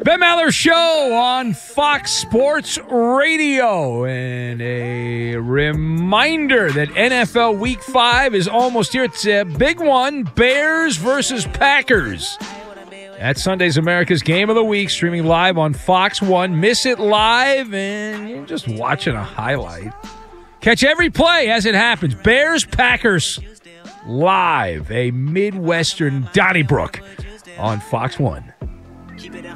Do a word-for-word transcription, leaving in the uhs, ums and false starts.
Ben Maller Show on Fox Sports Radio. And a reminder that N F L Week five is almost here. It's a big one, Bears versus Packers. That's Sunday's America's Game of the Week, streaming live on Fox one. Miss it live, and you're just watching a highlight. Catch every play as it happens. Bears, Packers, live. A Midwestern Donnybrook on Fox one.